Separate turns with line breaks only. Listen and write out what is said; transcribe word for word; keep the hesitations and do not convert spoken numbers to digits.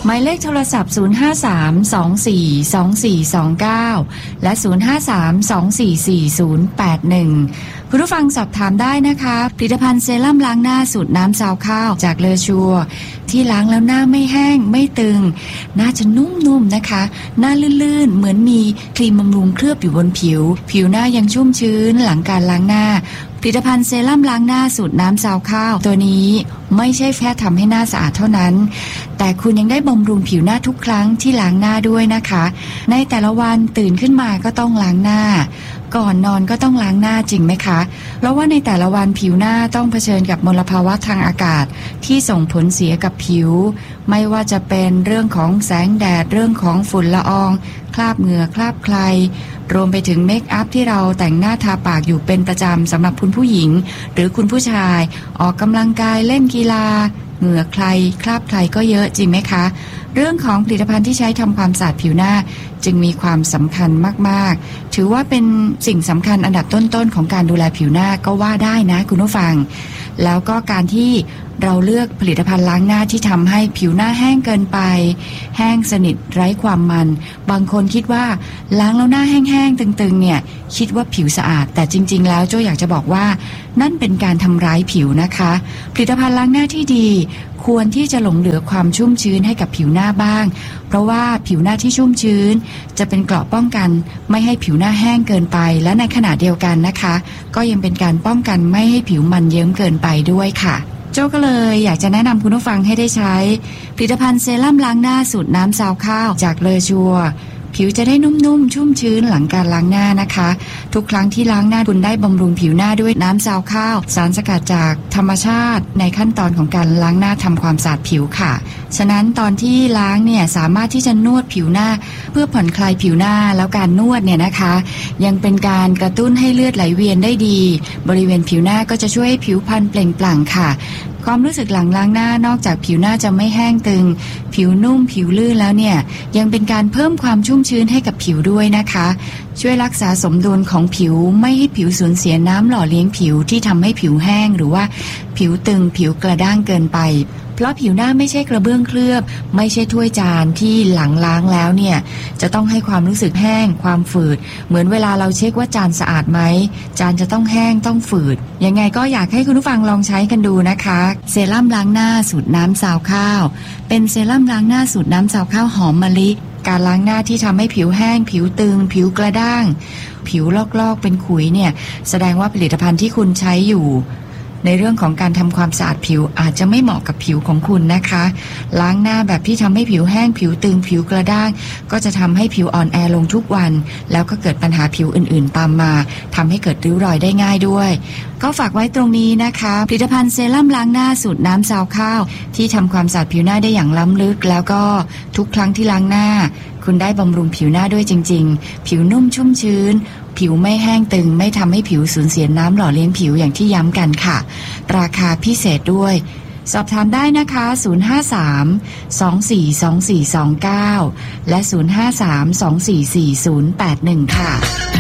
หมายเลขโทรศัพท์ศูนย์ ห้า สาม สอง สี่ สอง สี่ สอง เก้าและศูนย์ ห้า สาม สอง สี่ สี่ ศูนย์ แปด หนึ่งคุณผู้ฟังสอบถามได้นะคะผลิตภัณฑ์เซรั่มล้างหน้าสูตรน้ำซาวข้าวจากเลอชัวที่ล้างแล้วหน้าไม่แห้งไม่ตึงหน้าจะนุ่มๆ น, นะคะหน้าลื่นๆเหมือนมีครีมบำรุงเคลือบอยู่บนผิวผิวหน้ายังชุ่มชื้นหลังการล้างหน้าผลิตภัณฑ์เซรั่มล้างหน้าสูตรน้ำซาวข้าวตัวนี้ไม่ใช่แค่ทำให้หน้าสะอาดเท่านั้นแต่คุณยังได้บำรุงผิวหน้าทุกครั้งที่ล้างหน้าด้วยนะคะในแต่ละวันตื่นขึ้นมาก็ต้องล้างหน้าก่อนนอนก็ต้องล้างหน้าจริงไหมคะเพราะว่าในแต่ละวันผิวหน้าต้องเผชิญกับมลภาวะทางอากาศที่ส่งผลเสียกับผิวไม่ว่าจะเป็นเรื่องของแสงแดดเรื่องของฝุ่นละอองคราบเหงื่อคราบใครรวมไปถึงเมคอัพที่เราแต่งหน้าทาปากอยู่เป็นประจำสำหรับคุณผู้หญิงหรือคุณผู้ชายออกกำลังกายเล่นกีฬาเหงื่อใครคราบใครก็เยอะจริงไหมคะเรื่องของผลิตภัณฑ์ที่ใช้ทำความสะอาดผิวหน้าจึงมีความสำคัญมากๆถือว่าเป็นสิ่งสำคัญอันดับต้นๆของการดูแลผิวหน้าก็ว่าได้นะคุณผู้ฟังแล้วก็การที่เราเลือกผลิตภัณฑ์ล้างหน้าที่ทำให้ผิวหน้าแห้งเกินไปแห้งสนิทไร้ความมันบางคนคิดว่าล้างแล้วหน้าแห้งๆตึงๆเนี่ยคิดว่าผิวสะอาดแต่จริงๆแล้วโจ้อยากจะบอกว่านั่นเป็นการทำร้ายผิวนะคะผลิตภัณฑ์ล้างหน้าที่ดีควรที่จะหลงเหลือความชุ่มชื้นให้กับผิวหน้าบ้างเพราะว่าผิวหน้าที่ชุ่มชื้นจะเป็นเกราะป้องกันไม่ให้ผิวหน้าแห้งเกินไปและในขณะเดียวกันนะคะก็ยังเป็นการป้องกันไม่ให้ผิวมันเยิ้มเกินไปด้วยค่ะโจ้ก็เลยอยากจะแนะนำคุณผู้ฟังให้ได้ใช้ผลิตภัณฑ์เซรั่มล้างหน้าสูตรน้ำซาวข้าวจากเลอชัวผิวจะได้นุ่มๆชุ่มชื้นหลังการล้างหน้านะคะทุกครั้งที่ล้างหน้าคุณได้บำรุงผิวหน้าด้วยน้ำซาวข้าวสารสกัดจากธรรมชาติในขั้นตอนของการล้างหน้าทำความสะอาดผิวค่ะฉะนั้นตอนที่ล้างเนี่ยสามารถที่จะนวดผิวหน้าเพื่อผ่อนคลายผิวหน้าแล้วการนวดเนี่ยนะคะยังเป็นการกระตุ้นให้เลือดไหลเวียนได้ดีบริเวณผิวหน้าก็จะช่วยให้ผิวพรรณเปล่งปลั่งค่ะความรู้สึกหลังล้างหน้านอกจากผิวหน้าจะไม่แห้งตึงผิวนุ่มผิวลื่นแล้วเนี่ยยังเป็นการเพิ่มความชุ่มชื้นให้กับผิวด้วยนะคะช่วยรักษาสมดุลของผิวไม่ให้ผิวสูญเสียน้ำหล่อเลี้ยงผิวที่ทำให้ผิวแห้งหรือว่าผิวตึงผิวกระด้างเกินไปเพราะผิวหน้าไม่ใช่กระเบื้องเคลือบไม่ใช่ถ้วยจานที่หลังล้างแล้วเนี่ยจะต้องให้ความรู้สึกแห้งความฝืดเหมือนเวลาเราเช็คว่าจานสะอาดไหมจานจะต้องแห้งต้องฝืดยังไงก็อยากให้คุณผู้ฟังลองใช้กันดูนะคะเซรั่มล้างหน้าสูตรน้ำซาวข้าวเป็นเซรั่มล้างหน้าสูตรน้ำซาวข้าวหอมมะลิการล้างหน้าที่ทำให้ผิวแห้งผิวตึงผิวกระด้างผิวลอกๆเป็นขุยเนี่ยแสดงว่าผลิตภัณฑ์ที่คุณใช้อยู่ในเรื่องของการทำความสะอาดผิวอาจจะไม่เหมาะกับผิวของคุณนะคะล้างหน้าแบบที่ทำให้ผิวแห้งผิวตึงผิวกระด้างก็จะทำให้ผิวอ่อนแอลงทุกวันแล้วก็เกิดปัญหาผิวอื่นๆตามมาทำให้เกิดริ้วรอยได้ง่ายด้วยก็ฝากไว้ตรงนี้นะคะผลิตภัณฑ์เซรั่มล้างหน้าสูตรน้ำซาวข้าวที่ทำความสะอาดผิวหน้าได้อย่างล้ำลึกแล้วก็ทุกครั้งที่ล้างหน้าคุณได้บำรุงผิวหน้าด้วยจริงๆผิวนุ่มชุ่มชื้นผิวไม่แห้งตึงไม่ทำให้ผิวสูญเสียน้ำหล่อเลี้ยงผิวอย่างที่ย้ำกันค่ะราคาพิเศษด้วยสอบถามได้นะคะศูนย์ ห้า สาม สอง สี่ สอง สี่ สอง เก้าและศูนย์ ห้า สาม สอง สี่ สี่ ศูนย์ แปด หนึ่งค่ะ